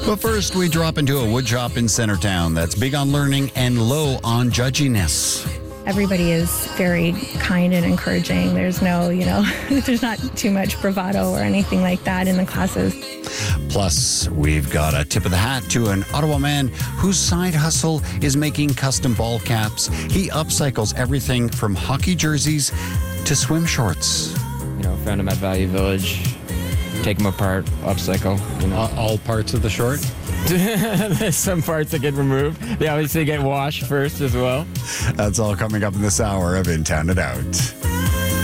But first, we drop into a wood shop in Centertown that's big on learning and low on judginess. Everybody is very kind and encouraging. There's no, there's not too much bravado or anything like that in the classes. Plus, we've got a tip of the hat to an Ottawa man whose side hustle is making custom ball caps. He upcycles everything from hockey jerseys to swim shorts. Found them at Value Village, take them apart, upcycle. All parts of the short? There's some parts that get removed. They obviously get washed first as well. That's all coming up in this hour of In Town and Out.